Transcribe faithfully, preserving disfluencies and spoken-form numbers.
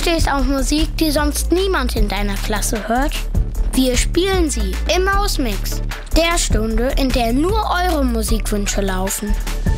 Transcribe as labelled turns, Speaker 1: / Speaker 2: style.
Speaker 1: stehst auf Musik, die sonst niemand in deiner Klasse hört? Wir spielen sie im Mausmix, der Stunde, in der nur eure Musikwünsche laufen.